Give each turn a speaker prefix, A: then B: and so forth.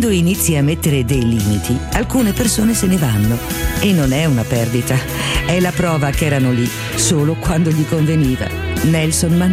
A: Quando inizi a mettere dei limiti, alcune persone se ne vanno. E non è una perdita, è la prova che erano lì solo quando gli conveniva. Nelson Mandela.